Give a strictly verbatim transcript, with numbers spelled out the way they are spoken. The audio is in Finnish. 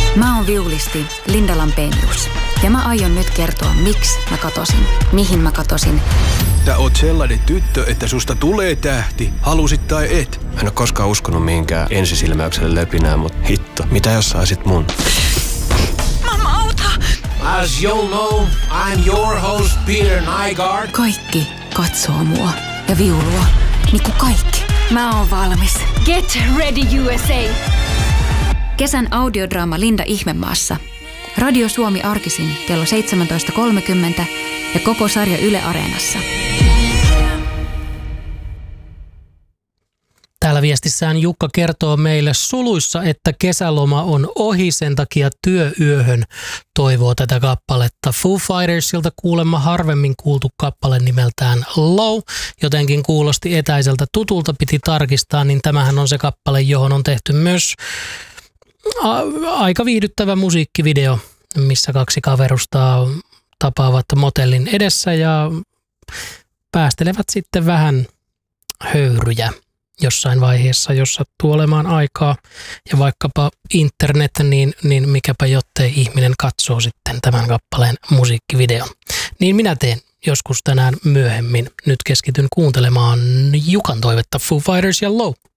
Mä oon viulisti Linda Lampenius. Ja mä aion nyt kertoa, miksi mä katosin, mihin mä katosin. Sä oot sellainen tyttö, että susta tulee tähti, halusit tai et. Mä en oo koskaan uskonut mihinkään ensisilmäykselle löpinään, mut hitto, mitä jos saisit mun? Mamma, auta! As you'll know, I'm your host Peter Nygaard. Kaikki katsoo mua ja viulua, niinku kaikki. Mä oon valmis. Get ready U S A! Kesän audiodraama Linda Ihmemaassa. Radio Suomi arkisin kello seitsemäntoista kolmekymmentä ja koko sarja Yle Areenassa. Täällä viestissään Jukka kertoo meille suluissa, että kesäloma on ohi, sen takia työyöhön toivoo tätä kappaletta. Foo Fightersilta kuulemma harvemmin kuultu kappale nimeltään Low, jotenkin kuulosti etäiseltä tutulta, piti tarkistaa, niin tämähän on se kappale, johon on tehty myös a- aika viihdyttävä musiikkivideo, missä kaksi kaverusta tapaavat motellin edessä ja päästelevät sitten vähän höyryjä jossain vaiheessa, jos sattuu olemaan aikaa ja vaikkapa internet, niin, niin mikäpä jottei ihminen katsoo sitten tämän kappaleen musiikkivideon. Niin minä teen joskus tänään myöhemmin. Nyt keskityn kuuntelemaan Jukan toivetta Foo Fighters ja Low.